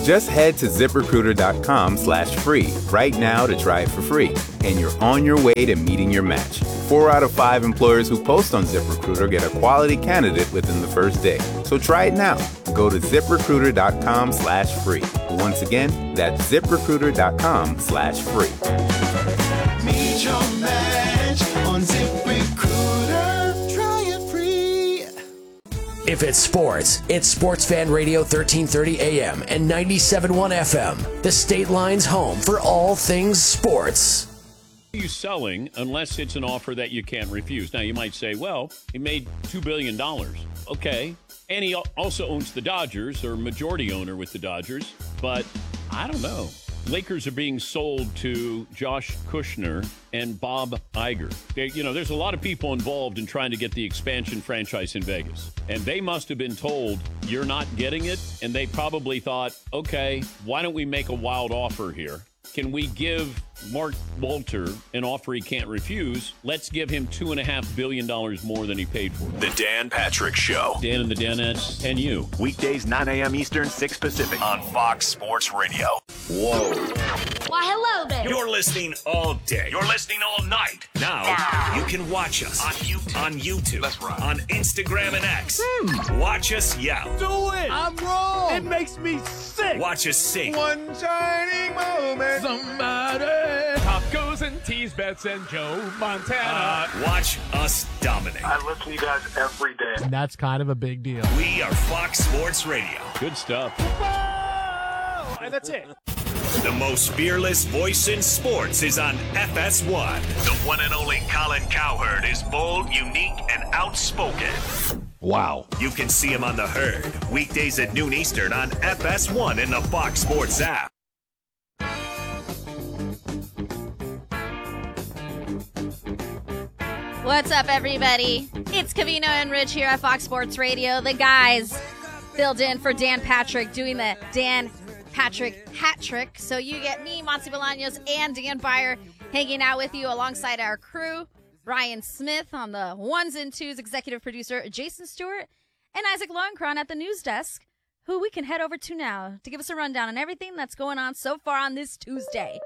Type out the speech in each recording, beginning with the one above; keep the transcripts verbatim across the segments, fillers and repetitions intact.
Just head to ZipRecruiter.com slash free right now to try it for free, and you're on your way to meeting your match. Four out of five employers who post on ZipRecruiter get a quality candidate within the first day. So try it now. Go to ZipRecruiter.com slash free. Once again, that's ZipRecruiter.com slash free. Meet your match on ZipRecruiter. Try it free. If it's sports, it's Sports Fan Radio thirteen thirty A M and ninety-seven point one F M. The State Line's home for all things sports. You selling unless it's an offer that you can't refuse. Now, you might say, well, he made two billion dollars. Okay. And he also owns the Dodgers, or majority owner with the Dodgers. But I don't know. Lakers are being sold to Josh Kushner and Bob Iger. They, you know, there's a lot of people involved in trying to get the expansion franchise in Vegas. And they must have been told, you're not getting it. And they probably thought, okay, why don't we make a wild offer here? Can we give Mark Walter an offer he can't refuse? Let's give him two and a half billion dollars more than he paid for. The Dan Patrick Show. Dan and the Danettes and you. Weekdays, nine a.m. Eastern, six Pacific. On Fox Sports Radio. Whoa. Why, hello there. You're listening all day. You're listening all night. Now, now. You can watch us on YouTube. On YouTube. That's right. On Instagram and X. Hmm. Watch us yell. Do it. I'm wrong. It makes me sick. Watch us sing. One shining moment. Somebody. Tacos and tease bets and Joe Montana. Uh, watch us dominate. I listen to you guys every day. And that's kind of a big deal. We are Fox Sports Radio. Good stuff. Whoa! And that's it. The most fearless voice in sports is on F S one. The one and only Colin Cowherd is bold, unique, and outspoken. Wow. You can see him on The Herd, weekdays at noon Eastern on F S one in the Fox Sports app. What's up, everybody? It's Covino and Rich here at Fox Sports Radio. The guys filled in for Dan Patrick doing the Dan Patrick hat trick. So you get me, Monty Bolaños, and Dan Beyer hanging out with you alongside our crew. Ryan Smith on the ones and twos, executive producer Jason Stewart, and Isaac Lowenkron at the news desk, who we can head over to now to give us a rundown on everything that's going on so far on this Tuesday.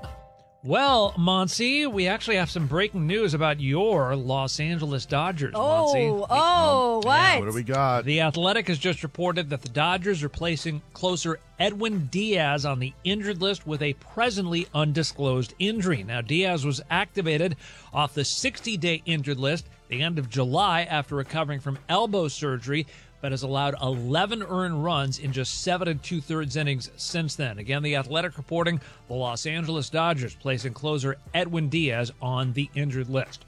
Well, Monty, we actually have some breaking news about your Los Angeles Dodgers, Monty. Oh, oh, what? Yeah, what do we got? The Athletic has just reported that the Dodgers are placing closer Edwin Diaz on the injured list with a presently undisclosed injury. Now, Diaz was activated off the sixty-day injured list at the end of July after recovering from elbow surgery, but has allowed eleven earned runs in just seven and two-thirds innings since then. Again, the Athletic reporting the Los Angeles Dodgers placing closer Edwin Diaz on the injured list.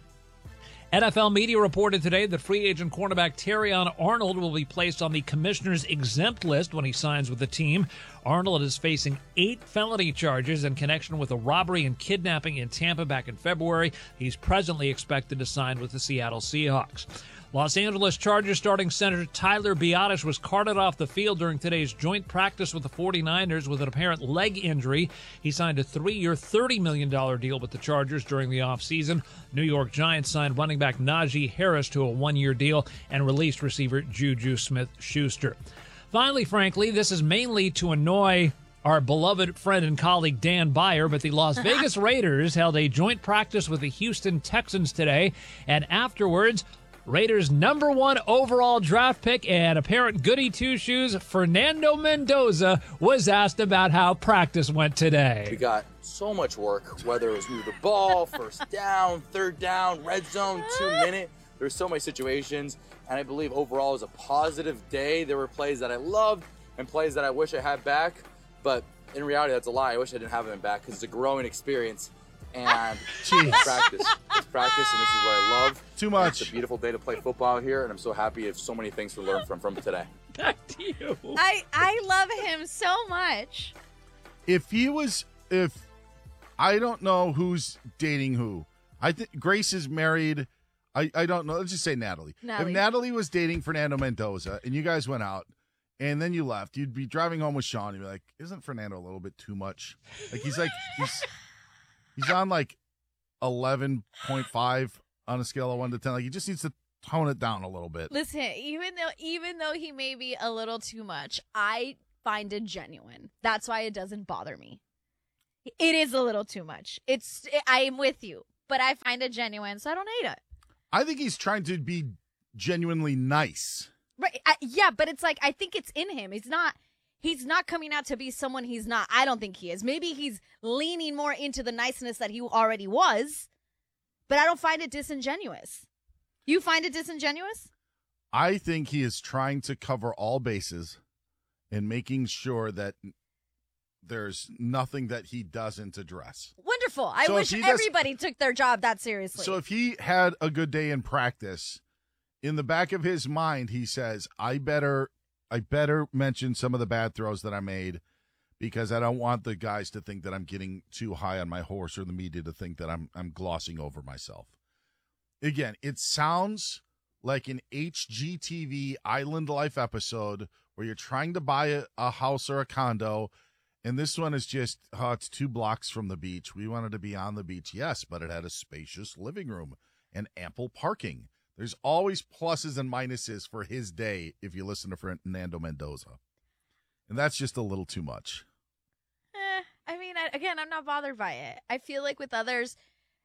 N F L media reported today that free agent cornerback Terrion Arnold will be placed on the commissioner's exempt list when he signs with the team. Arnold is facing eight felony charges in connection with a robbery and kidnapping in Tampa back in February. He's presently expected to sign with the Seattle Seahawks. Los Angeles Chargers starting center Tyler Biadasz was carted off the field during today's joint practice with the forty-niners with an apparent leg injury. He signed a three-year, thirty million dollars deal with the Chargers during the offseason. New York Giants signed running back Najee Harris to a one-year deal and released receiver Juju Smith-Schuster. Finally, frankly, this is mainly to annoy our beloved friend and colleague Dan Beyer, but the Las Vegas Raiders held a joint practice with the Houston Texans today, and afterwards, Raiders' number one overall draft pick and apparent goody two-shoes, Fernando Mendoza, was asked about how practice went today. We got so much work, whether it was move the ball, first down, third down, red zone, two-minute. There's so many situations, and I believe overall it was a positive day. There were plays that I loved and plays that I wish I had back, but in reality, that's a lie. I wish I didn't have them back because it's a growing experience. And Jeez. it's practice. It's practice, and this is what I love. Too much. It's a beautiful day to play football here, and I'm so happy. I have so many things to learn from from today. Back to you. I, I love him so much. If he was, if I don't know who's dating who. I think Grace is married. I, I don't know. Let's just say Natalie. Natalie. If Natalie was dating Fernando Mendoza and you guys went out and then you left, you'd be driving home with Sean. You'd be like, isn't Fernando a little bit too much? Like he's like he's. He's on like eleven point five on a scale of one to ten. Like he just needs to tone it down a little bit. Listen, even though even though he may be a little too much, I find it genuine. That's why it doesn't bother me. It is a little too much. It's I am with you, but I find it genuine, so I don't hate it. I think he's trying to be genuinely nice. Right? I, yeah, but it's like I think it's in him. He's not. He's not coming out to be someone he's not. I don't think he is. Maybe he's leaning more into the niceness that he already was, but I don't find it disingenuous. You find it disingenuous? I think he is trying to cover all bases and making sure that there's nothing that he doesn't address. Wonderful. I So wish if he does- everybody took their job that seriously. So if he had a good day in practice, in the back of his mind, he says, I better I better mention some of the bad throws that I made because I don't want the guys to think that I'm getting too high on my horse or the media to think that I'm I'm glossing over myself. Again, it sounds like an H G T V Island Life episode where you're trying to buy a, a house or a condo, and this one is just, oh, it's two blocks from the beach. We wanted to be on the beach, yes, but it had a spacious living room and ample parking. There's always pluses and minuses for his day if you listen to Fernando Mendoza. And that's just a little too much. Eh, I mean, I, again, I'm not bothered by it. I feel like with others,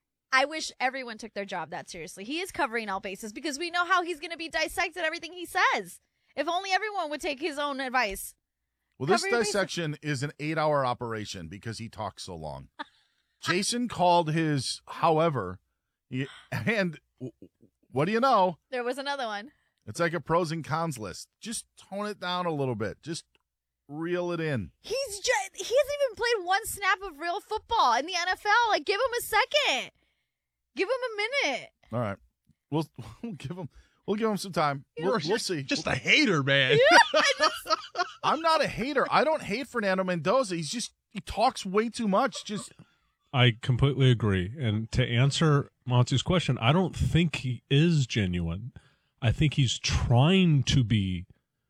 I wish everyone took their job that seriously. He is covering all bases because we know how he's going to be dissected everything he says. If only everyone would take his own advice. Well, this Cover your dissection is an eight-hour operation because he talks so long. Jason called his, however, he, and what do you know? There was another one. It's like a pros and cons list. Just tone it down a little bit. Just reel it in. He's just, he hasn't even played one snap of real football in the N F L. Like, give him a second. Give him a minute. All right. We'll, we'll give him we'll give him some time. We'll, we'll see. Just a hater, man. Yeah, I just, I'm not a hater. I don't hate Fernando Mendoza. He's just he talks way too much. Just I completely agree. And to answer Monty's question, I don't think he is genuine. I think he's trying to be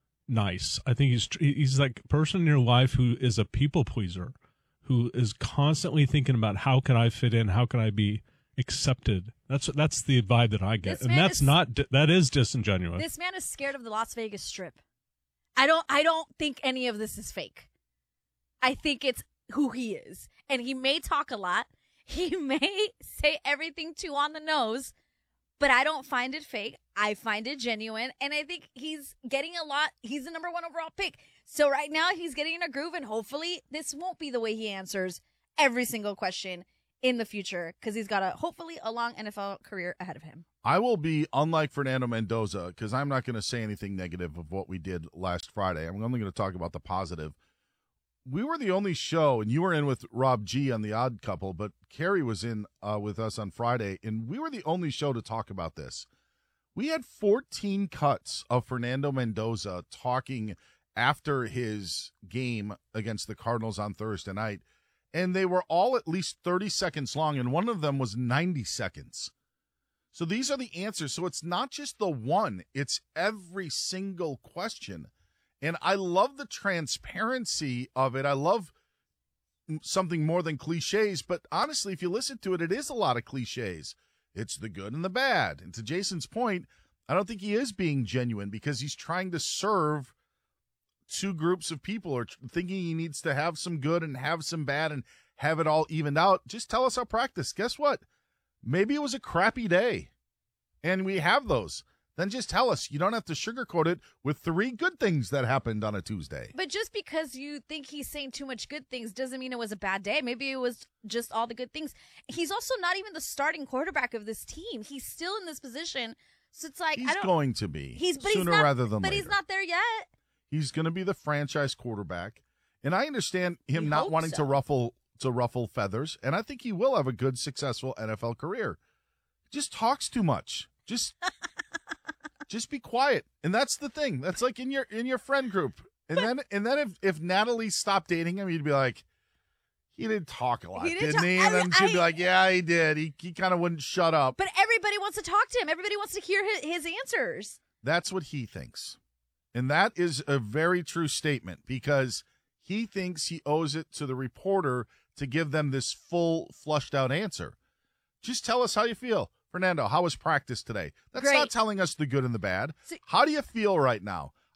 nice. I think he's he's like a person in your life who is a people pleaser, who is constantly thinking about how can I fit in, how can I be accepted. That's that's the vibe that I get, This and man that's is- not that is disingenuous. this man is scared of the Las Vegas Strip. I don't I don't think any of this is fake. I think it's who he is. And he may talk a lot. He may say everything too on the nose, but I don't find it fake. I find it genuine. And I think he's getting a lot. He's the number one overall pick. So right now he's getting in a groove, and hopefully this won't be the way he answers every single question in the future, because he's got a hopefully a long N F L career ahead of him. I will be unlike Fernando Mendoza because I'm not going to say anything negative of what we did last Friday. I'm only going to talk about the positive. We were the only show, and you were in with Rob G on The Odd Couple, but Carrie was in uh, with us on Friday, and we were the only show to talk about this. We had fourteen cuts of Fernando Mendoza talking after his game against the Cardinals on Thursday night, and they were all at least thirty seconds long, and one of them was ninety seconds. So these are the answers. So it's not just the one, it's every single question. And I love the transparency of it. I love something more than cliches, but honestly, if you listen to it, it is a lot of cliches. It's the good and the bad. And to Jason's point, I don't think he is being genuine because he's trying to serve two groups of people, or thinking he needs to have some good and have some bad and have it all evened out. Just tell us how practice. Guess what? Maybe it was a crappy day, and we have those. Then just tell us. You don't have to sugarcoat it with three good things that happened on a Tuesday. But just because you think he's saying too much good things doesn't mean it was a bad day. Maybe it was just all the good things. He's also not even the starting quarterback of this team. He's still in this position. So it's like, He's I don't, going to be he's, but sooner he's not, rather than But later. he's not there yet. He's going to be the franchise quarterback, and I understand him We not hope wanting so. to ruffle to ruffle feathers, and I think he will have a good, successful N F L career. Just talks too much. Just, just be quiet, and that's the thing. That's like in your in your friend group, and then and then if if Natalie stopped dating him, you'd be like, he didn't talk a lot, He didn't didn't he? talk- And I- then she'd be I- like, yeah, he did. He he kind of wouldn't shut up. But everybody wants to talk to him. Everybody wants to hear his, his answers. That's what he thinks. And that is a very true statement because he thinks he owes it to the reporter to give them this full, flushed out answer. Just tell us how you feel. Fernando, how was practice today? That's Great. not telling us the good and the bad. So- How do you feel right now?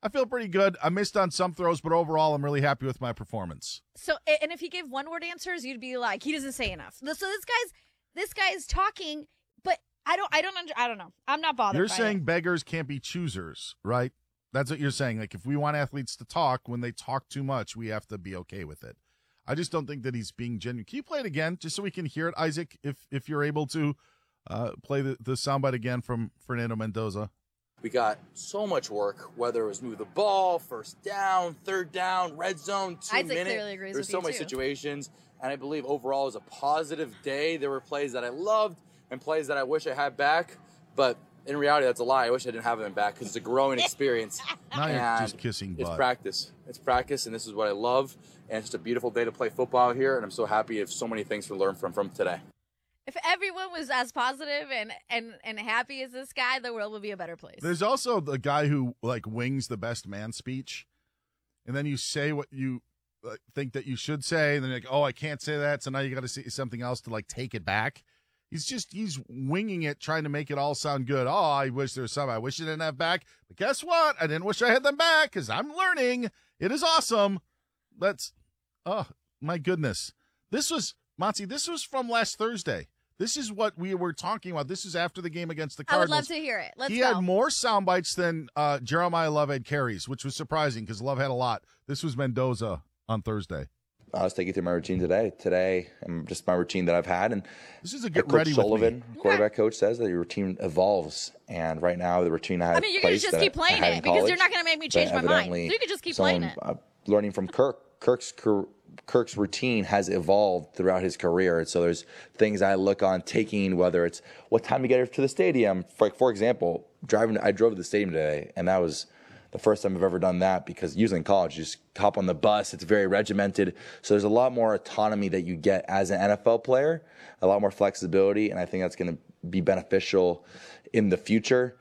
I feel pretty good. I missed on some throws, but overall, I'm really happy with my performance. So, and if he gave one word answers, you'd be like, he doesn't say enough. So this guy's this guy's talking, but I don't, I don't, under, I don't know. I'm not bothered. You're by saying it. beggars can't be choosers, right? That's what you're saying. Like, if we want athletes to talk, when they talk too much, we have to be okay with it. I just don't think that he's being genuine. Can you play it again, just so we can hear it, Isaac? If if you're able to uh, play the the soundbite again from Fernando Mendoza. We got so much work, whether it was move the ball, first down, third down, red zone, two Isaac minute. clearly agrees There's with so you, many too. situations, and I believe overall it was a positive day. There were plays that I loved and plays that I wish I had back, but in reality, that's a lie. I wish I didn't have them back because it's a growing experience. Now you're and just kissing It's butt. practice. It's practice, and this is what I love. And it's just a beautiful day to play football here, and I'm so happy of so many things to learn from from today. If everyone was as positive and, and, and happy as this guy, the world would be a better place. There's also the guy who like wings the best man speech, and then you say what you uh, think that you should say, and then you're like, oh, I can't say that, so now you got to say something else to like take it back. He's just he's winging it, trying to make it all sound good. Oh, I wish there was some I wish I didn't have back, but guess what? I didn't wish I had them back because I'm learning. It is awesome. Let's. Oh my goodness, this was Monty. This was from last Thursday. This is what we were talking about. This is after the game against the I would Cardinals. love to hear it. Let's he go. had more sound bites than uh, Jeremiah Love had carries, which was surprising because Love had a lot. This was Mendoza on Thursday. I was taking through my routine today. Today, and just my routine that I've had. And this is a like get Coach ready with me. Sullivan, quarterback coach, says that your routine evolves. And right now, the routine I have I mean, you're going to placed just that keep I- I playing had it in because you're college, not going to make me but change my mind. So evidently you could just keep some, playing it. Uh, learning from Kirk. Kirk's cur- Kirk's routine has evolved throughout his career. And so there's things I look on taking, whether it's what time to get to the stadium. For, like, for example, driving, I drove to the stadium today, and that was the first time I've ever done that because usually in college, you just hop on the bus. It's very regimented. So there's a lot more autonomy that you get as an N F L player, a lot more flexibility, and I think that's going to be beneficial in the future.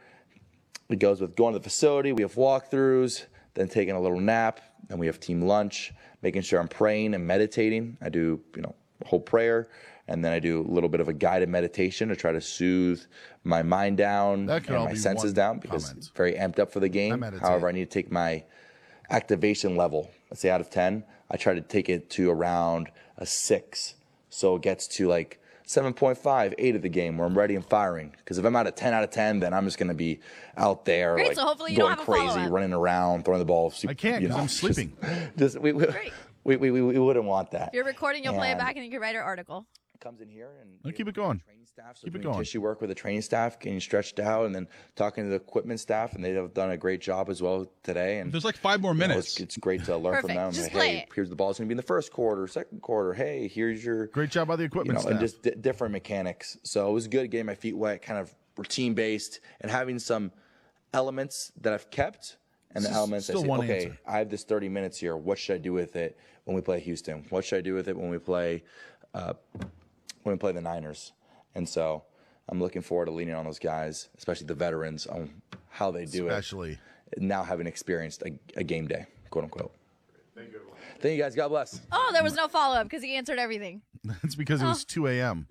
It goes with going to the facility. We have walkthroughs, then taking a little nap, then we have team lunch, making sure I'm praying and meditating. I do, you know, a whole prayer, and then I do a little bit of a guided meditation to try to soothe my mind down That could and all my be senses one down because comment. it's very amped up for the game. meditate. However, I need to take my activation level, let's say out of ten, I try to take it to around a six. So it gets to like seven point five, eight of the game where I'm ready and firing. Because if I'm at a ten out of ten, then I'm just going to be out there Great, like, so hopefully you going don't have a crazy, follow-up. running around, throwing the ball. Super, I can't you because know, I'm sleeping. Just, just we, we, we, we, we, we wouldn't want that. If you're recording, you'll play it And back and you can write an article. comes in here and No, keep it going. staff, so Keep it doing going. tissue work with the training staff, getting stretched out, and then talking to the equipment staff, and they have done a great job as well today. And There's like five more you know, minutes. it's, it's great to learn from Perfect. them. Just Like, play hey, it. here's the ball's going to be in the first quarter, second quarter. Hey, here's your Great job by the you equipment know, staff. and just di- different mechanics. So it was good getting my feet wet, kind of routine based, and having some elements that I've kept, and the This is elements I still say, one okay, answer. I have this thirty minutes here. What should I do with it when we play Houston? What should I do with it when we play uh, when we play the Niners? And so I'm looking forward to leaning on those guys, especially the veterans, on how they do Especially. it. Now having experienced a, a game day, quote unquote. Thank you. Thank you guys. God bless. Oh, there was no follow up because he answered everything. It's because it was two a.m.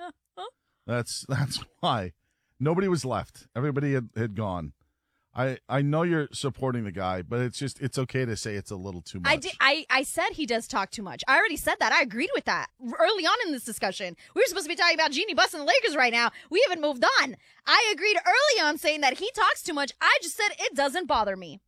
That's that's why. Nobody was left. Everybody had, had gone. I I know you're supporting the guy, but it's just it's okay to say it's a little too much. I, did, I I said he does talk too much. I already said that. I agreed with that early on in this discussion. We were supposed to be talking about Jeannie Buss and the Lakers right now. We haven't moved on. I agreed early on saying that he talks too much. I just said it doesn't bother me.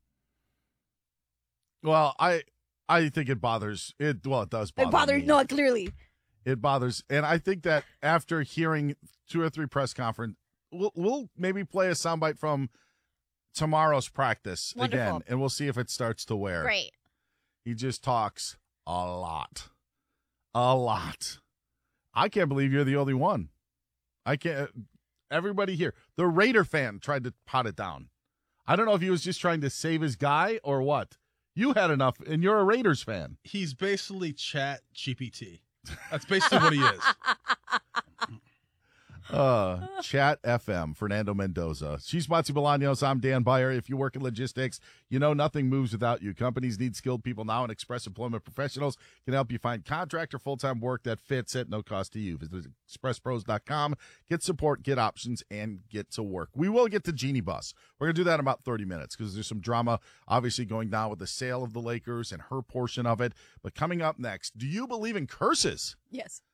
Well, I I think it bothers it. Well, it does bother. It bothered me. no clearly. It bothers, and I think that after hearing two or three press conference, we'll we'll maybe play a soundbite from tomorrow's practice Wonderful. again, and we'll see if it starts to wear. Great. He just talks a lot, a lot. I can't believe you're the only one. I can't. Everybody here, the Raider fan tried to pot it down. I don't know if he was just trying to save his guy or what. You had enough, and you're a Raiders fan. He's basically Chat G P T. That's basically what he is. Uh, Chat F M, Fernando Mendoza. She's Monty Bolaños. I'm Dan Beyer. If you work in logistics, you know nothing moves without you. Companies need skilled people now, and Express Employment Professionals can help you find contract or full-time work that fits at no cost to you. Visit express pros dot com. Get support, get options, and get to work. We will get to Jeannie Buss. We're going to do that in about thirty minutes because there's some drama obviously going down with the sale of the Lakers and her portion of it. But coming up next, do you believe in curses? Yes.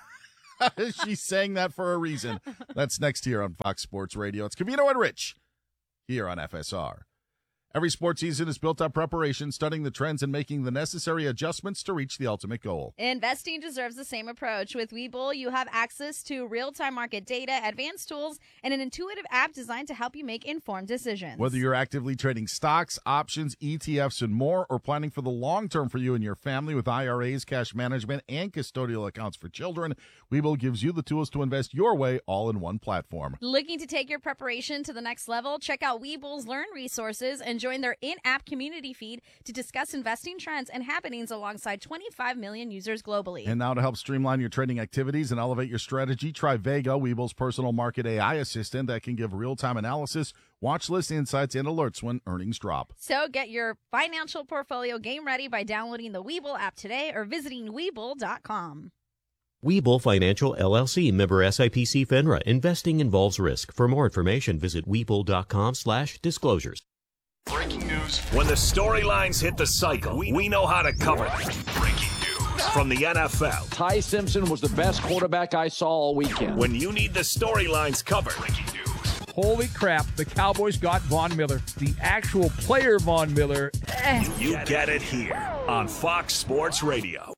She's saying that for a reason. That's next here on Fox Sports Radio. It's Covino and Rich here on F S R. Every sports season is built on preparation, studying the trends, and making the necessary adjustments to reach the ultimate goal. Investing deserves the same approach. With Webull, you have access to real-time market data, advanced tools, and an intuitive app designed to help you make informed decisions. Whether you're actively trading stocks, options, E T Fs, and more, or planning for the long term for you and your family with I R As, cash management, and custodial accounts for children, Webull gives you the tools to invest your way all in one platform. Looking to take your preparation to the next level? Check out Webull's Learn resources and join their in-app community feed to discuss investing trends and happenings alongside twenty-five million users globally. And now to help streamline your trading activities and elevate your strategy, try Vega, Webull's personal market A I assistant that can give real-time analysis, watch list insights, and alerts when earnings drop. So get your financial portfolio game ready by downloading the Webull app today or visiting Webull dot com. Webull Financial, L L C, member S I P C FINRA. Investing involves risk. For more information, visit Webull dot com slash disclosures. Breaking news. When the storylines hit the cycle, we, we know how to cover them. Breaking news from the N F L. Ty Simpson was the best quarterback I saw all weekend. When you need the storylines covered. Breaking news. Holy crap, the Cowboys got Von Miller. The actual player Von Miller. Eh. You, you get it here on Fox Sports Radio.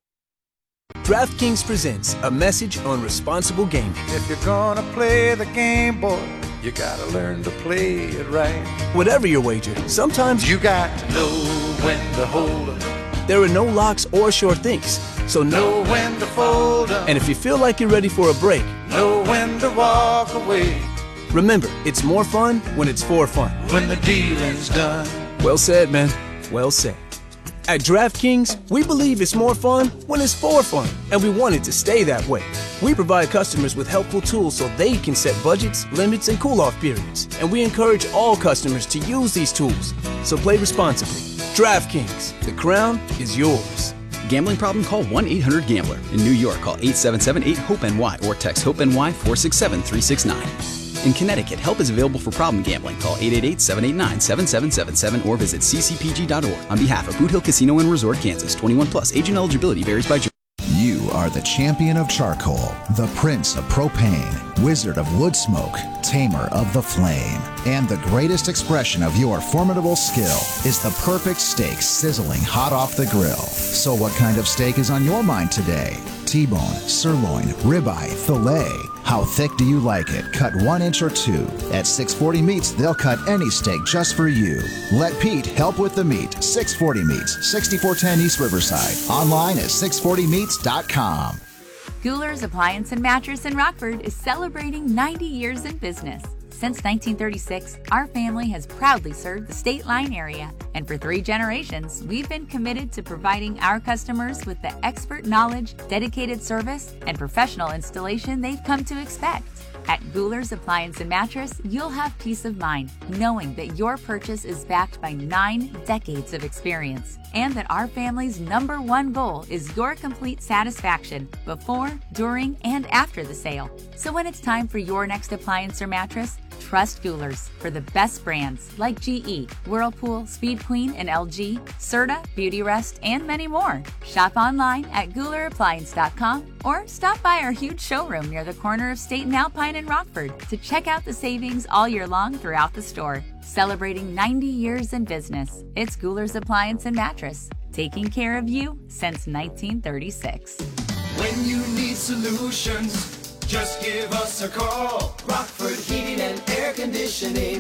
DraftKings presents a message on responsible gaming. If you're gonna play the game, boy, you gotta learn to play it right. Whatever your wager, sometimes you got to know when to hold 'em. There are no locks or sure things, so know, know when to fold 'em. And if you feel like you're ready for a break, know when to walk away. Remember, it's more fun when it's for fun. When the dealing's done. Well said, man. Well said. At DraftKings, we believe it's more fun when it's for fun, and we want it to stay that way. We provide customers with helpful tools so they can set budgets, limits, and cool-off periods, and we encourage all customers to use these tools. So play responsibly. DraftKings, the crown is yours. Gambling problem? Call one eight hundred gambler. In New York, call eight seven seven eight hope N Y or text hope N Y four six seven three six nine. In Connecticut, help is available for problem gambling. Call eight eight eight seven eight nine seven seven seven seven or visit c c p g dot org. On behalf of Boot Hill Casino and Resort, Kansas, twenty-one plus. Agent eligibility varies by jurisdiction. You are the champion of charcoal, the prince of propane, wizard of wood smoke, tamer of the flame. And the greatest expression of your formidable skill is the perfect steak sizzling hot off the grill. So what kind of steak is on your mind today? T-bone, sirloin, ribeye, filet. How thick do you like it? Cut one inch or two. At six forty Meats, they'll cut any steak just for you. Let Pete help with the meat. six forty Meats, sixty-four ten East Riverside. Online at six forty meats dot com. Guler's Appliance and Mattress in Rockford is celebrating ninety years in business. Since nineteen thirty-six, our family has proudly served the State Line area, and for three generations, we've been committed to providing our customers with the expert knowledge, dedicated service, and professional installation they've come to expect. At Guler's Appliance and Mattress, you'll have peace of mind knowing that your purchase is backed by nine decades of experience, and that our family's number one goal is your complete satisfaction before, during, and after the sale. So when it's time for your next appliance or mattress, trust Guler's for the best brands like G E, Whirlpool, Speed Queen, and L G, Serta, Beautyrest, and many more. Shop online at Guler Appliance dot com or stop by our huge showroom near the corner of State and Alpine in Rockford to check out the savings all year long throughout the store. Celebrating ninety years in business, it's Guler's Appliance and Mattress, taking care of you since nineteen thirty-six. When you need solutions, just give us a call. Rockford Heating and Air Conditioning.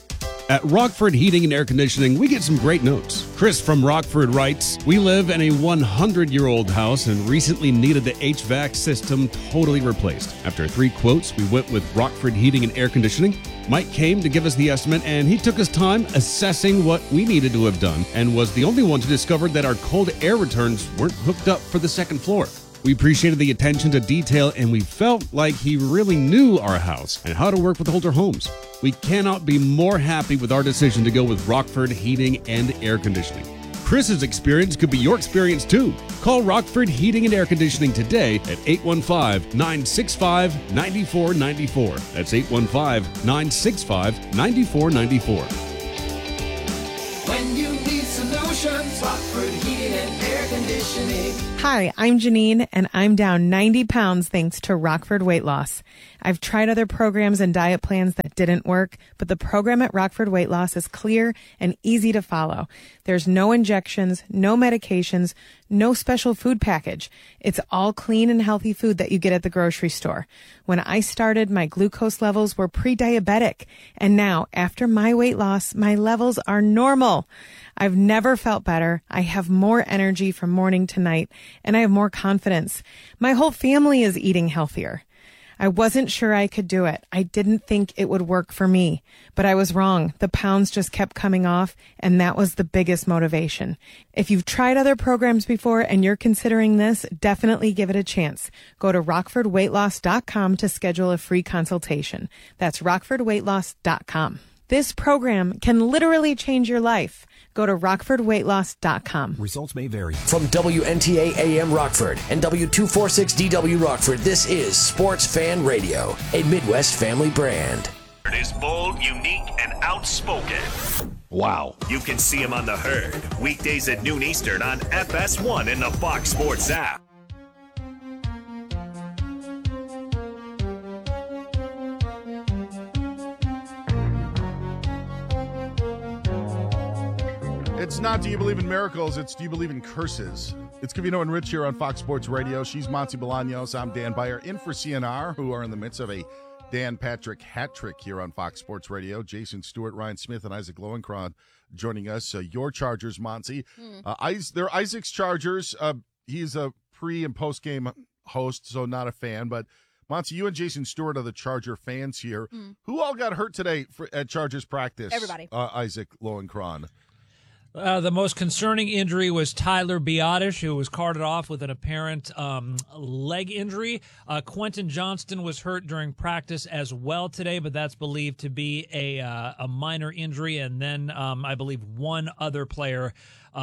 At Rockford Heating and Air Conditioning, we get some great notes. Chris from Rockford writes, "We live in a one hundred year old house and recently needed the H V A C system totally replaced. After three quotes, we went with Rockford Heating and Air Conditioning. Mike came to give us the estimate, and he took his time assessing what we needed to have done and was the only one to discover that our cold air returns weren't hooked up for the second floor. We appreciated the attention to detail, and we felt like he really knew our house and how to work with older homes. We cannot be more happy with our decision to go with Rockford Heating and Air Conditioning. Chris's experience could be your experience too. Call Rockford Heating and Air Conditioning today at eight one five, nine six five, nine four nine four. That's eight one five, nine six five, nine four nine four. When you need solutions, Rockford Heating and Air Conditioning. Hi, I'm Janine, and I'm down ninety pounds thanks to Rockford Weight Loss. I've tried other programs and diet plans that didn't work, but the program at Rockford Weight Loss is clear and easy to follow. There's no injections, no medications, no special food package. It's all clean and healthy food that you get at the grocery store. When I started, my glucose levels were pre-diabetic, and now, after my weight loss, my levels are normal. I've never felt better. I have more energy from morning to night, and I have more confidence. My whole family is eating healthier. I wasn't sure I could do it. I didn't think it would work for me, but I was wrong. The pounds just kept coming off, and that was the biggest motivation. If you've tried other programs before and you're considering this, definitely give it a chance. Go to rockford weight loss dot com to schedule a free consultation. That's rockford weight loss dot com. This program can literally change your life. Go to rockford weight loss dot com. Results may vary. From W N T A A M Rockford and W two forty-six D W Rockford, this is Sports Fan Radio, a Midwest family brand. It is bold, unique, and outspoken. Wow. You can see him on The Herd, weekdays at noon Eastern on F S one in the Fox Sports app. It's not Do You Believe in Miracles, it's Do You Believe in Curses. It's Covino and Rich here on Fox Sports Radio. She's Monty Bolaños. I'm Dan Beyer, in for C N R, who are in the midst of a Dan Patrick hat trick here on Fox Sports Radio. Jason Stewart, Ryan Smith, and Isaac Lowenkron joining us. Uh, your Chargers, Monty. Hmm. Uh, Is- they're Isaac's Chargers. Uh, he's a pre- and post-game host, so not a fan. But, Monty, you and Jason Stewart are the Charger fans here. Hmm. Who all got hurt today for, at Chargers practice? Everybody. Uh, Isaac Lowenkron. Uh, the most concerning injury was Tyler Biotish, who was carted off with an apparent um, leg injury. Uh, Quentin Johnston was hurt during practice as well today, but that's believed to be a uh, a minor injury. And then um, I believe one other player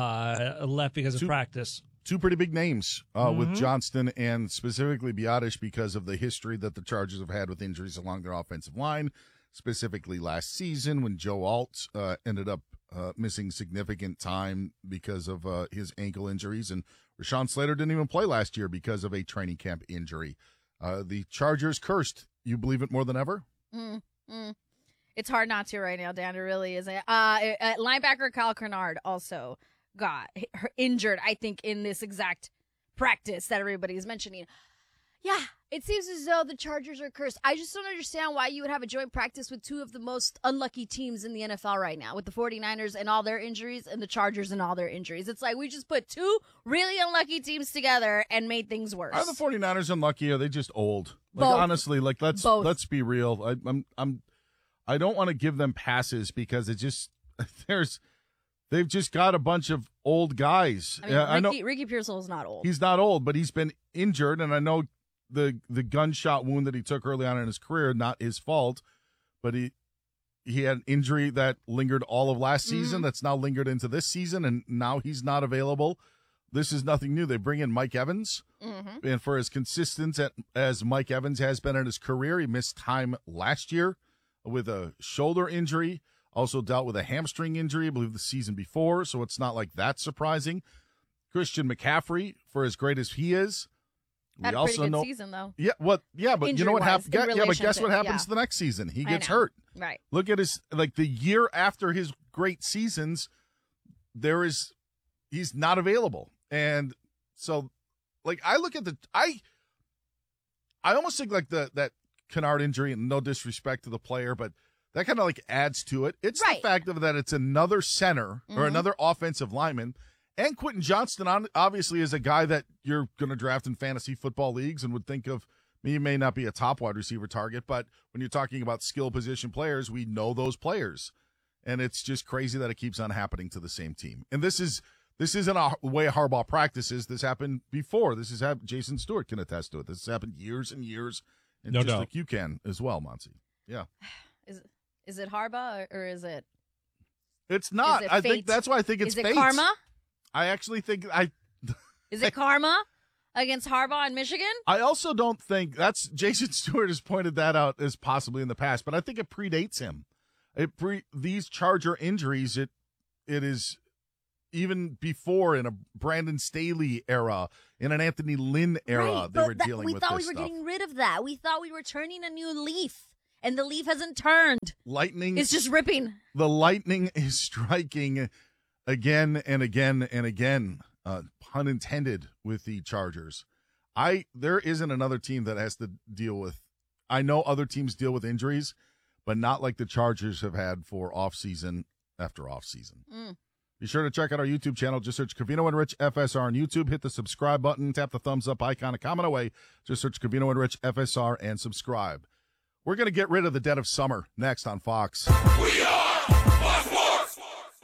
uh, left because of Two- practice. Two pretty big names uh, Mhm. with Johnston and specifically Biotish because of the history that the Chargers have had with injuries along their offensive line, specifically last season when Joe Alt uh, ended up uh, missing significant time because of uh, his ankle injuries, and Rashawn Slater didn't even play last year because of a training camp injury. Uh, the Chargers cursed. You believe it more than ever? Mm, mm. It's hard not to right now, Dan. It really is. Uh, uh, linebacker Kyle Kernard also got injured, I think, in this exact practice that everybody is mentioning. Yeah, it seems as though the Chargers are cursed. I just don't understand why you would have a joint practice with two of the most unlucky teams in the N F L right now, with the 49ers and all their injuries and the Chargers and all their injuries. It's like we just put two really unlucky teams together and made things worse. Are the 49ers unlucky? Or are they just old? Like, Both. honestly, like let's Both. let's be real. I, I'm I'm I don't want to give them passes because it just there's they've just got a bunch of old guys. I mean, Yeah, Ricky, I know Ricky Pearsall is not old. he's not old, but he's been injured, and I know the the gunshot wound that he took early on in his career, not his fault, but he he had an injury that lingered all of last season. Mhm. That's now lingered into this season, and now he's not available. This is nothing new. They bring in Mike Evans, Mhm. and for as consistent at, as Mike Evans has been in his career, he missed time last year with a shoulder injury. Also dealt with a hamstring injury, I believe, the season before. So it's not like that's surprising. Christian McCaffrey, for as great as he is, Had we a also pretty good know. season, though. Yeah, what? Yeah, but you know what Injury-wise, happens? in Yeah, but guess relation what to- happens yeah. the next season? He I gets know. hurt. Right. Look at his like the year after his great seasons. There is, he's not available, and so, like I look at the I. I almost think like the that Kennard injury, and no disrespect to the player, but that kind of like adds to it. It's Right. the fact of that it's another center or Mhm. another offensive lineman. And Quentin Johnston on, obviously is a guy that you're going to draft in fantasy football leagues and would think of. He may not be a top wide receiver target, but when you're talking about skill position players, we know those players. And it's just crazy that it keeps on happening to the same team. And this is This isn't a way Harbaugh practices. This happened before. This has happened. Jason Stewart can attest to it. This has happened years and years, and No just doubt. like you can as well, Monty. Yeah. Is is it Harbaugh or, or is it? It's not. Is it I fate? think that's why I think it's Is it fate. karma? I actually think I. Is it karma against Harbaugh in Michigan? I also don't think that's Jason Stewart has pointed that out as possibly in the past, but I think it predates him. It pre these Charger injuries. It it is. Even before, in a Brandon Staley era, in an Anthony Lynn era, Right, they but were that- dealing we with thought this we were stuff. getting rid of that. We thought we were turning a new leaf, and the leaf hasn't turned. Lightning. It's just ripping. The lightning is striking again and again and again. Uh, pun intended with the Chargers. I there isn't another team that has to deal with. I know other teams deal with injuries, but not like the Chargers have had for off season after off season. Mm. Be sure to check out our YouTube channel. Just search Covino and Rich F S R on YouTube. Hit the subscribe button. Tap the thumbs up icon. A comment away. Just search Covino and Rich F S R and subscribe. We're going to get rid of the dead of summer next on Fox. We are Fox Sports.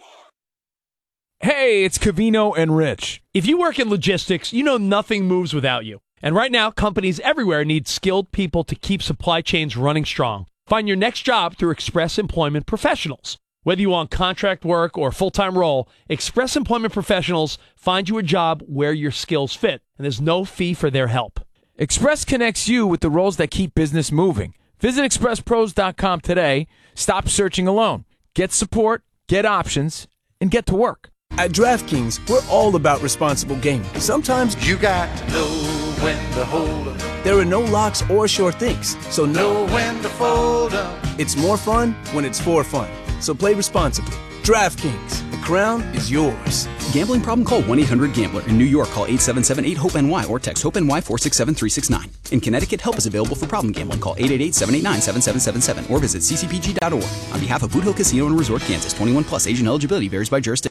Hey, it's Covino and Rich. If you work in logistics, you know nothing moves without you. And right now, companies everywhere need skilled people to keep supply chains running strong. Find your next job through Express Employment Professionals. Whether you want contract work or full-time role, Express Employment Professionals find you a job where your skills fit, and there's no fee for their help. Express connects you with the roles that keep business moving. Visit express pros dot com today. Stop searching alone. Get support, get options, and get to work. At DraftKings, we're all about responsible gaming. Sometimes you got to know when to hold up. There are no locks or sure things, so know when to fold up. It's more fun when it's for fun. So play responsibly. DraftKings, the crown is yours. Gambling problem? Call one eight hundred gambler. In New York, call eight seven seven eight hope N Y or text HOPE-NY four six seven three six nine. In Connecticut, help is available for problem gambling. Call eight eight eight seven eight nine seven seven seven seven or visit c c p g dot org. On behalf of Boot Hill Casino and Resort, Kansas, twenty-one plus, age and eligibility varies by jurisdiction.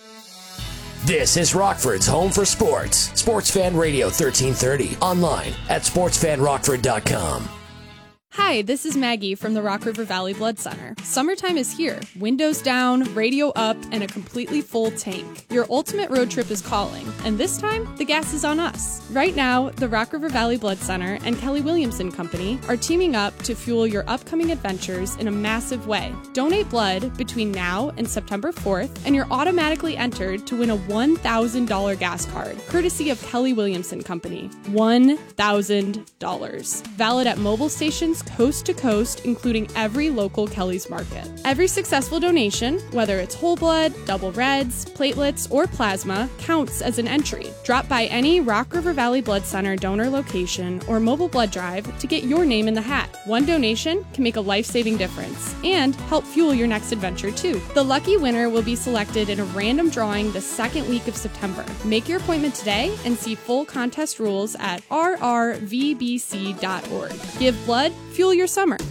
This is Rockford's home for sports. Sports Fan Radio thirteen thirty. Online at sports fan rockford dot com. Hi, this is Maggie from the Rock River Valley Blood Center. Summertime is here. Windows down, radio up, and a completely full tank. Your ultimate road trip is calling, and this time, the gas is on us. Right now, the Rock River Valley Blood Center and Kelly Williamson Company are teaming up to fuel your upcoming adventures in a massive way. Donate blood between now and September fourth, and you're automatically entered to win a one thousand dollars gas card, courtesy of Kelly Williamson Company. one thousand dollars. Valid at mobile stations coast to coast, including every local Kelly's Market. Every successful donation, whether it's whole blood, double reds, platelets, or plasma, counts as an entry. Drop by any Rock River Valley Blood Center donor location or mobile blood drive to get your name in the hat. One donation can make a life-saving difference and help fuel your next adventure too. The lucky winner will be selected in a random drawing the second week of September. Make your appointment today and see full contest rules at r r v b c dot org. Give blood, fuel your summer.